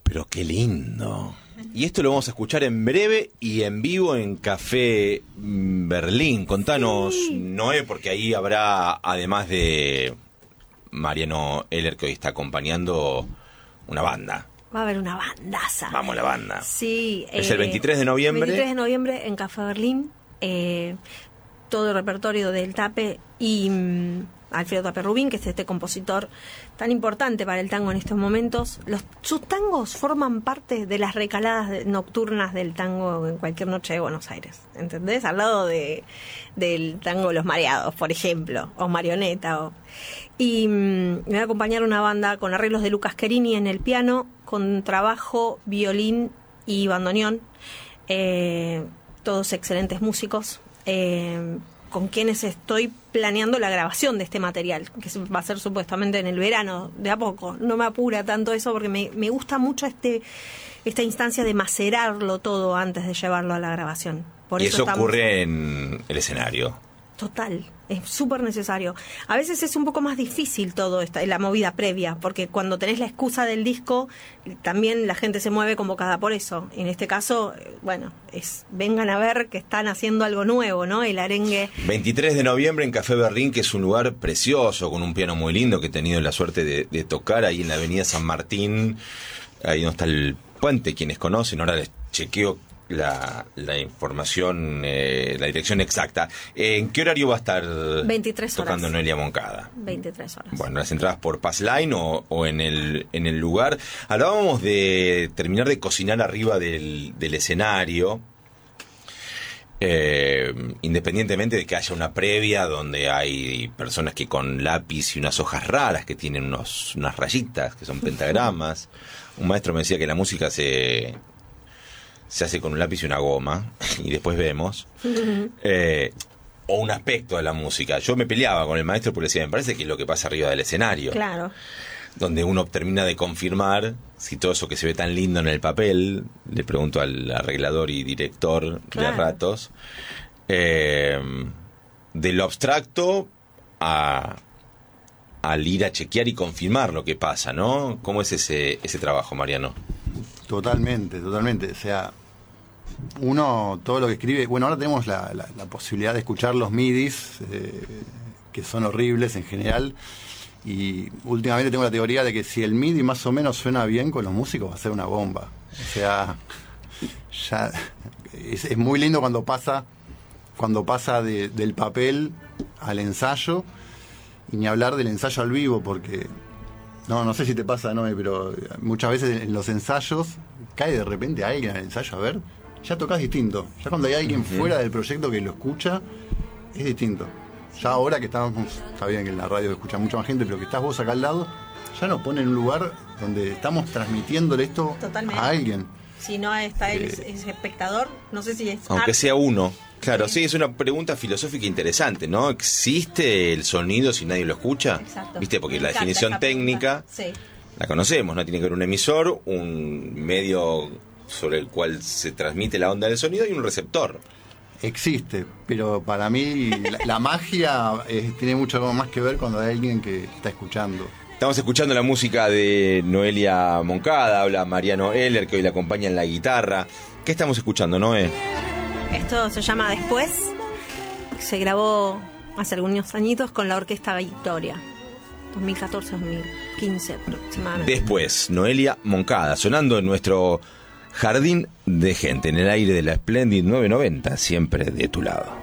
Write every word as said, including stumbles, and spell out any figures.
Pero qué lindo. Y esto lo vamos a escuchar en breve y en vivo en Café Berlín. Contanos, sí. Noé, porque ahí habrá, además de Mariano Heller, que hoy está acompañando, una banda. Va a haber una bandaza. Vamos, la banda. Sí. Es eh, el veintitrés de noviembre. veintitrés de noviembre en Café Berlín. Eh, todo el repertorio del Tape y um, Alfredo Tape Rubín, que es este compositor tan importante para el tango en estos momentos. Los, sus tangos forman parte de las recaladas de, nocturnas del tango en cualquier noche de Buenos Aires, ¿entendés? Al lado de del tango Los Mareados, por ejemplo, o Marioneta. O, y um, me va a acompañar una banda con arreglos de Lucas Querini en el piano, con trabajo, violín y bandoneón. Eh, todos excelentes músicos. Eh, con quienes estoy planeando la grabación de este material, que va a ser supuestamente en el verano, de a poco. No me apura tanto eso porque me, me gusta mucho este esta instancia de macerarlo todo antes de llevarlo a la grabación. Por y eso, eso estamos... ocurre en el escenario. Total, es súper necesario. A veces es un poco más difícil todo esta, la movida previa, porque cuando tenés la excusa del disco, también la gente se mueve convocada por eso. En este caso, bueno, es vengan a ver que están haciendo algo nuevo, ¿no? El arengue. veintitrés de noviembre en Café Berlín, que es un lugar precioso, con un piano muy lindo que he tenido la suerte de, de tocar ahí en la avenida San Martín, ahí donde está el puente, quienes conocen, ahora les chequeo La, la información, eh, la dirección exacta. ¿En qué horario va a estar veintitrés horas. Tocando Noelia Moncada? veintitrés horas. Bueno, las entradas por Passline o, o en el en el lugar. Hablábamos de terminar de cocinar arriba del, del escenario, eh, independientemente de que haya una previa donde hay personas que con lápiz y unas hojas raras que tienen unos unas rayitas que son pentagramas. Un maestro me decía que la música se... se hace con un lápiz y una goma, y después vemos, eh, o un aspecto de la música. Yo me peleaba con el maestro porque decía, me parece que es lo que pasa arriba del escenario. Claro. Donde uno termina de confirmar si todo eso que se ve tan lindo en el papel, le pregunto al arreglador y director claro. de ratos, eh, de lo abstracto a... al ir a chequear y confirmar lo que pasa, ¿no? ¿Cómo es ese, ese trabajo, Mariano? Totalmente, totalmente. O sea, uno, todo lo que escribe... Bueno, ahora tenemos la, la, la posibilidad de escuchar los midis, eh, que son horribles en general, y últimamente tengo la teoría de que si el midi más o menos suena bien con los músicos, va a ser una bomba. O sea, ya es, es muy lindo cuando pasa, cuando pasa de, del papel al ensayo, y ni hablar del ensayo al vivo, porque... No, no sé si te pasa, no, pero muchas veces en los ensayos cae de repente alguien al ensayo, a ver, ya tocas distinto. Ya cuando hay alguien uh-huh. fuera del proyecto que lo escucha, es distinto. Ya ahora que estamos, está bien que en la radio escucha mucha más gente, pero que estás vos acá al lado, ya nos pone en un lugar donde estamos transmitiéndole esto Totalmente. a alguien. Si no está el eh, espectador, no sé si es... Aunque sea uno. Claro, sí. sí, es una pregunta filosófica interesante, ¿no? ¿Existe el sonido si nadie lo escucha? Exacto. ¿Viste? Porque la definición técnica sí. la conocemos, ¿no? Tiene que haber un emisor, un medio sobre el cual se transmite la onda del sonido y un receptor. Existe, pero para mí la, la magia eh, tiene mucho más que ver cuando hay alguien que está escuchando. Estamos escuchando la música de Noelia Moncada, habla Mariano Heller, que hoy la acompaña en la guitarra. ¿Qué estamos escuchando, Noé? Esto se llama Después, se grabó hace algunos añitos con la Orquesta Victoria, dos mil catorce dos mil quince aproximadamente. Después, Noelia Moncada, sonando en nuestro jardín de gente, en el aire de la Splendid novecientos noventa, siempre de tu lado.